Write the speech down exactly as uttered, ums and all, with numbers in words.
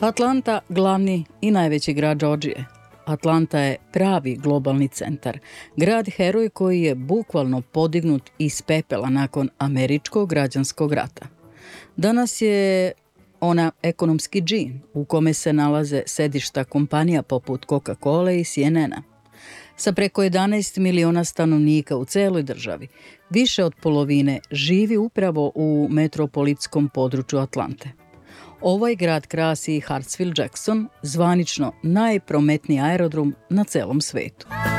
Atlanta, glavni i najveći grad Džordžije. Atlanta je pravi globalni centar, grad heroj koji je bukvalno podignut iz pepela nakon američkog građanskog rata. Danas je ona ekonomski džin u kome se nalaze sedišta kompanija poput Coca-Cola i C N N-a. Sa preko jedanaest miliona stanovnika u celoj državi, više od polovine živi upravo u metropolitskom području Atlante. Ovaj grad krasi Hartsfield-Jackson, zvanično najprometniji aerodrom na celom svetu.